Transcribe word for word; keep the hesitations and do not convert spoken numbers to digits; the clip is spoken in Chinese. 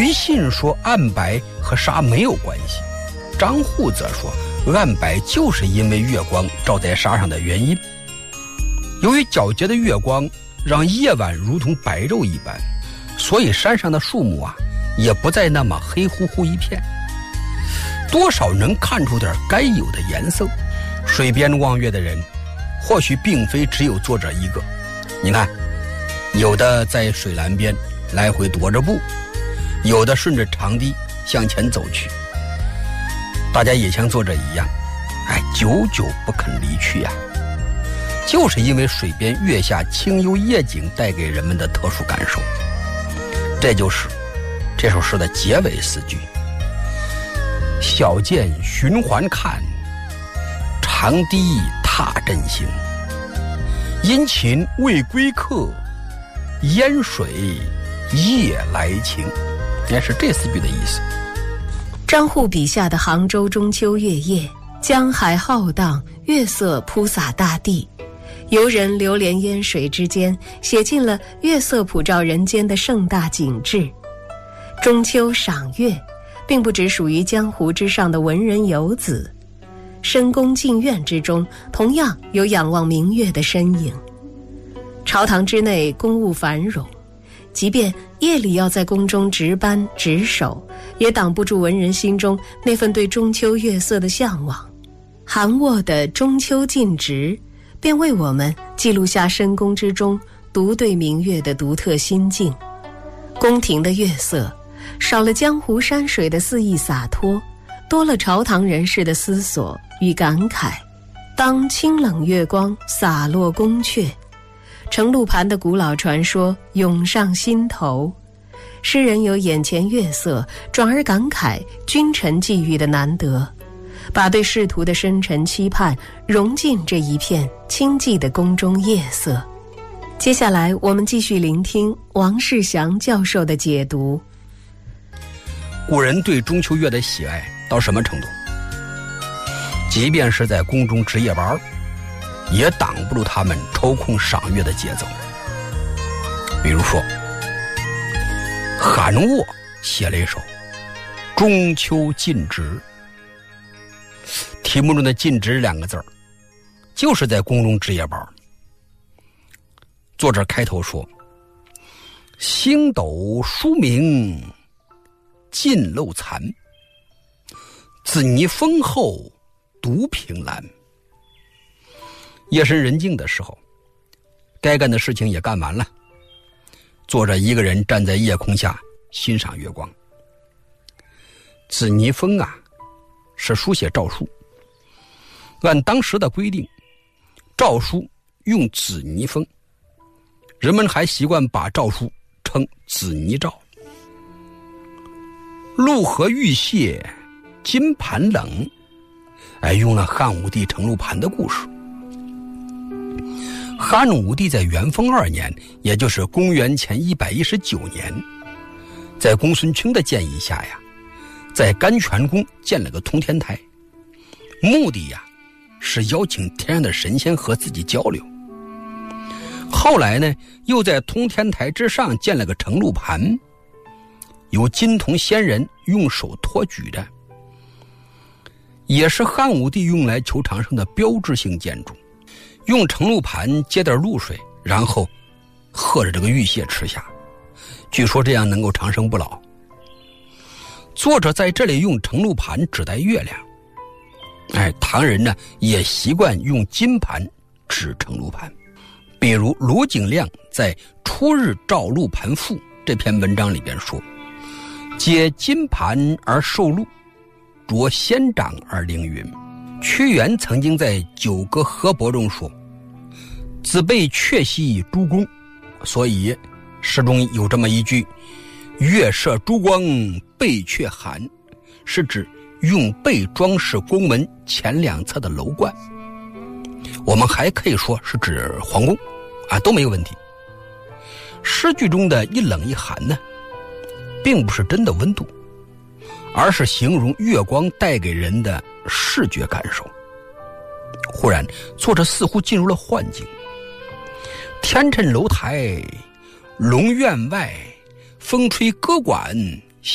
于信说暗白和沙没有关系，张祜则说暗白就是因为月光照在沙上的原因。由于皎洁的月光让夜晚如同白昼一般，所以山上的树木啊也不再那么黑乎乎一片，多少能看出点该有的颜色。水边望月的人或许并非只有作者一个，你看，有的在水栏边来回踱着步，有的顺着长堤向前走去，大家也像作者一样，哎，久久不肯离去呀、啊，就是因为水边月下清幽夜景带给人们的特殊感受。这就是这首诗的结尾四句：小涧循环看，长堤踏阵行。殷勤未归客，烟水夜来晴。应该是这四句的意思。 张祜笔下的杭州中秋月夜，江海浩荡，月色铺洒大地，游人流连烟水之间，写尽了月色普照人间的盛大景致。中秋赏月并不只属于江湖之上的文人游子，深宫禁院之中同样有仰望明月的身影。朝堂之内公务繁荣，即便夜里要在宫中值班值守，也挡不住文人心中那份对中秋月色的向往。韩沃的《中秋禁直》便为我们记录下深宫之中独对明月的独特心境。宫廷的月色少了江湖山水的肆意洒脱，多了朝堂人士的思索与感慨。当清冷月光洒落宫阙，程鹿盘的古老传说涌上心头，诗人有眼前月色转而感慨君臣际遇的难得，把对仕途的深沉期盼融进这一片清寂的宫中夜色。接下来我们继续聆听王世祥教授的解读。 古人对中秋月的喜爱到什么程度？即便是在宫中值夜班，也挡不住他们抽空赏月的节奏。比如说，韩沃写了一首《中秋禁直》，题目中的禁直两个字儿就是在宫中值夜班。作者开头说：星斗疏明尽漏残，紫泥丰厚独凭栏。夜深人静的时候，该干的事情也干完了，作者一个人站在夜空下欣赏月光。紫泥封啊，是书写诏书。按当时的规定，诏书用紫泥封，人们还习惯把诏书称紫泥诏。陆河玉屑金盘冷，哎，用了汉武帝程鹿盘的故事。汉武帝在元丰二年，也就是公元前一百一十九年，在公孙卿的建议下呀，在甘泉宫建了个通天台，目的呀是邀请天上的神仙和自己交流。后来呢，又在通天台之上建了个程鹿盘，由金铜仙人用手托举着，也是汉武帝用来求长生的标志性建筑。用程鹿盘接点露水，然后喝着这个玉屑吃下，据说这样能够长生不老。作者在这里用程鹿盘指代月亮，哎，唐人呢也习惯用金盘指程鹿盘。比如卢景亮在《初日照鹿盘赋》这篇文章里边说：接金盘而受禄，着仙掌而凌云。屈原曾经在《九歌河伯》中说：子被阙兮诸公，所以诗中有这么一句：月射珠光背阙寒，是指用贝装饰宫门前两侧的楼观。我们还可以说是指皇宫啊，都没有问题。诗句中的一冷一寒呢，并不是真的温度，而是形容月光带给人的视觉感受。忽然作者似乎进入了幻境，天趁楼台，龙院外，风吹歌管，